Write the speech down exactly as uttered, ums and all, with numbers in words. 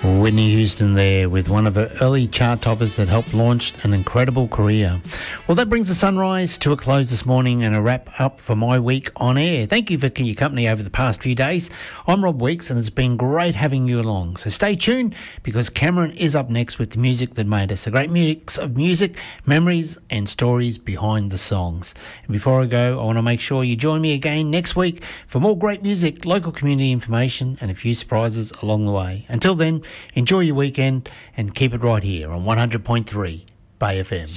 Whitney Houston there with one of her early chart toppers that helped launch an incredible career. Well, that brings the sunrise to a close this morning and a wrap up for my week on air. Thank you for your company over the past few days. I'm Rob Weeks and it's been great having you along. So stay tuned because Cameron is up next with the music that made us. A great mix of music, memories and stories behind the songs. And before I go, I want to make sure you join me again next week for more great music, local community information and a few surprises along the way. Until then, enjoy your weekend and keep it right here on one hundred point three Bay F M.